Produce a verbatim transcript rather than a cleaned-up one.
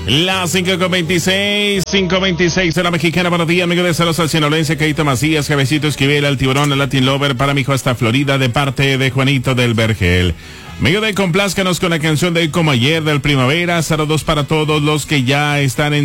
Las cinco con veintiséis, cinco veintiséis de la mexicana. Buenos días, amigo de Salos al Cienolense, Keito Macías, Cabecito Esquivel, el Tiburón, el Latin Lover, para mi hijo hasta Florida, de parte de Juanito del Vergel. Amigo de complázcanos con la canción de Como Ayer del Primavera. Saludos para todos los que ya están en